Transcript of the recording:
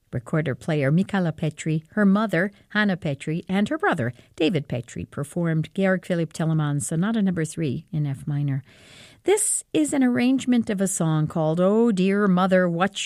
Recorder player Michala Petri, her mother, Hannah Petri, and her brother, David Petri, performed Georg Philipp Telemann's Sonata No. 3 in F minor. This is an arrangement of a song called "Oh Dear Mother, What